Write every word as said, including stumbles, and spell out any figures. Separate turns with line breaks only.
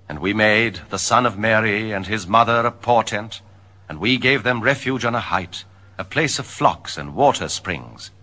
And we made the Son of Mary and his mother a portent, and we gave them refuge on a height, a place of flocks and water springs,